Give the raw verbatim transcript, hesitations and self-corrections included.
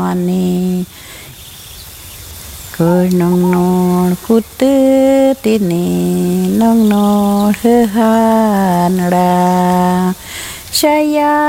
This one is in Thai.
ni cười nong nong phút tư tin ni nong nong hơ han ra Shaya